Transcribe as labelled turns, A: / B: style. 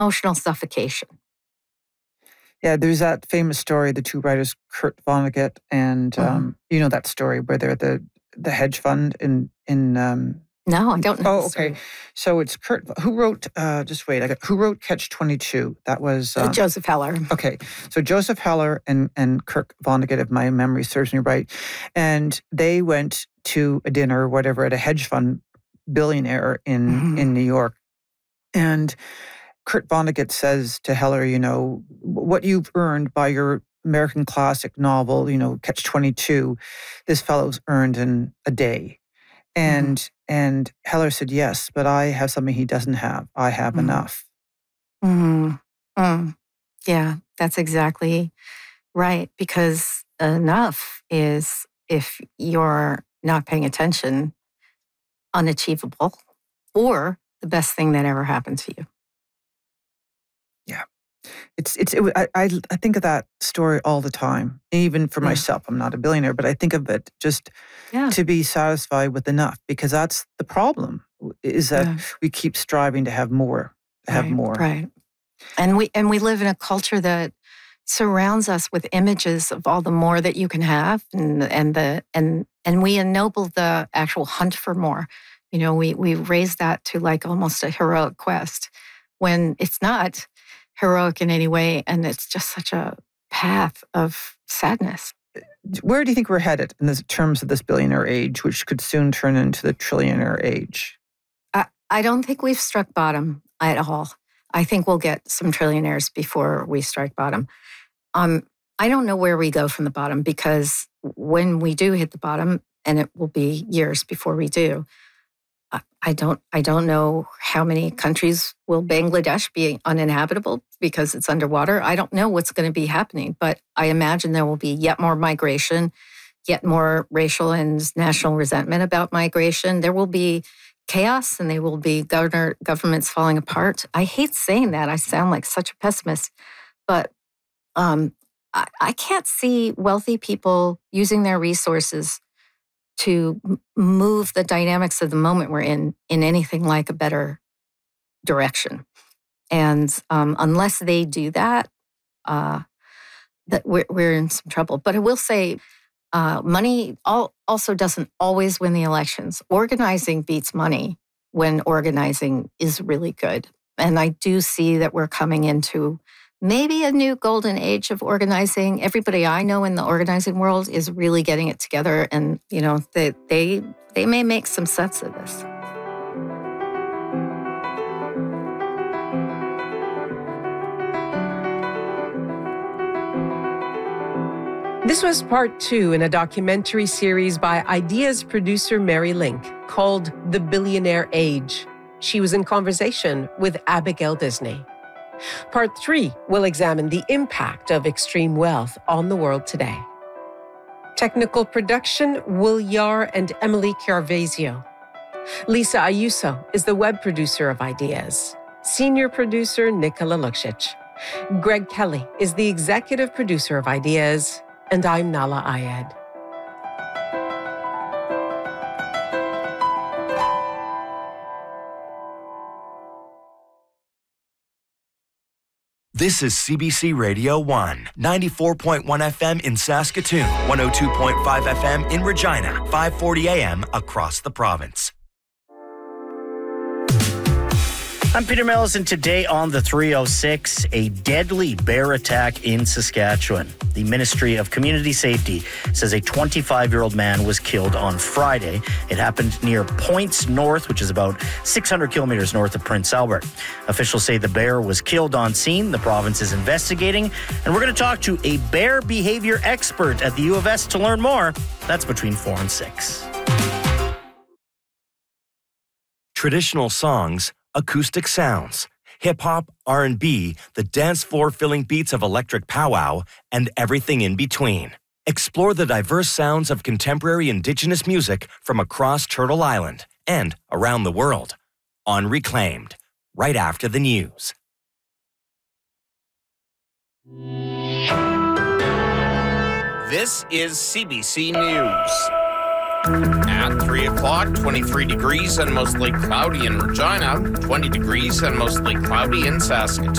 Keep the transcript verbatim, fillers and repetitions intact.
A: emotional suffocation.
B: Yeah, there's that famous story, the two writers, Kurt Vonnegut and, um, mm-hmm. you know that story where they're the, the hedge fund in... in um,
A: no, I don't know.
B: Oh, okay. So it's Kurt, who wrote, uh, just wait, I got, who wrote Catch twenty-two? That was...
A: Um, uh, Joseph Heller.
B: Okay. So Joseph Heller and, and Kurt Vonnegut, if my memory serves me right, and they went to a dinner or whatever at a hedge fund billionaire in, mm-hmm. in New York. And Kurt Vonnegut says to Heller, you know, what you've earned by your American classic novel, you know, Catch twenty-two, this fellow's earned in a day. And mm-hmm. and Heller said, yes, but I have something he doesn't have. I have mm-hmm. enough.
A: Mm-hmm. Mm. Yeah, that's exactly right. Because enough is, if you're not paying attention, unachievable, or the best thing that ever happened to you.
B: Yeah. It's, it's, it, I, I I think of that story all the time, even for yeah. myself. I'm not a billionaire, but I think of it just yeah. to be satisfied with enough, because that's the problem, is that yeah. we keep striving to have more, to have
A: right,
B: more.
A: Right. And we, and we live in a culture that surrounds us with images of all the more that you can have, and, and the, and, and we ennoble the actual hunt for more. You know, we, we raise that to like almost a heroic quest, when it's not heroic in any way, and it's just such a path of sadness.
B: Where do you think we're headed in the terms of this billionaire age, which could soon turn into the trillionaire age?
A: I, I don't think we've struck bottom at all. I think we'll get some trillionaires before we strike bottom. Um, I don't know where we go from the bottom, because when we do hit the bottom, and it will be years before we do, I don't I don't know how many countries will Bangladesh be uninhabitable because it's underwater. I don't know what's going to be happening, but I imagine there will be yet more migration, yet more racial and national resentment about migration. There will be chaos, and there will be governor, governments falling apart. I hate saying that. I sound like such a pessimist, but um, I, I can't see wealthy people using their resources to move the dynamics of the moment we're in in anything like a better direction. And um, unless they do that, uh, that we're, we're in some trouble. But I will say, uh, money all, also doesn't always win the elections. Organizing beats money when organizing is really good. And I do see that we're coming into maybe a new golden age of organizing. Everybody I know in the organizing world is really getting it together, and you know they they they may make some sense of this.
C: This was part two in a documentary series by Ideas producer Mary Link called The Billionaire Age. She was in conversation with Abigail Disney. Part three will examine the impact of extreme wealth on the world today. Technical production, Will Yar and Emily Carvazio. Lisa Ayuso is the web producer of Ideas. Senior producer, Nicola Luksic. Greg Kelly is the executive producer of Ideas, and I'm Nala Ayed.
D: This is C B C Radio one, ninety-four point one F M in Saskatoon, one oh two point five F M in Regina, five forty A M across the province.
E: I'm Peter Mills, and today on the three oh six, a deadly bear attack in Saskatchewan. The Ministry of Community Safety says a twenty-five-year-old man was killed on Friday. It happened near Points North, which is about six hundred kilometers north of Prince Albert. Officials say the bear was killed on scene. The province is investigating, and we're going to talk to a bear behavior expert at the U of S to learn more. That's between four and six.
D: Traditional songs, acoustic sounds, hip-hop, R and B, the dance floor-filling beats of electric powwow, and everything in between. Explore the diverse sounds of contemporary Indigenous music from across Turtle Island and around the world on Reclaimed, right after the news.
F: This is C B C News. At three o'clock, twenty-three degrees and mostly cloudy in Regina, twenty degrees and mostly cloudy in Saskatoon.